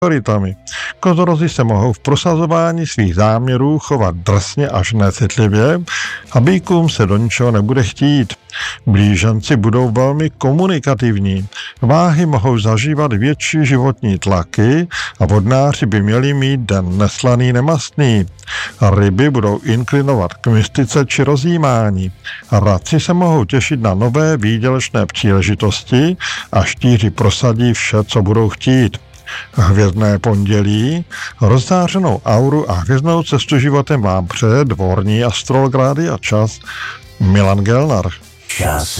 prioritami. Kozorozi se mohou v prosazování svých záměrů chovat drsně až necitlivě a býkům se do ničeho nebude chtít. Blíženci budou velmi komunikativní. Váhy mohou zažívat větší životní tlaky a vodnáři by měli mít den neslaný nemastný. Ryby budou inklinovat k mystice či rozjímání. Raci se mohou těšit na nové výdělečné příležitosti a štíři prosadí vše, co budou chtít. Hvězdné pondělí, rozzářenou auru a hvězdnou cestu životem vám přeje dvorní astrolog Rádia Čas Milan Gelnar. Čas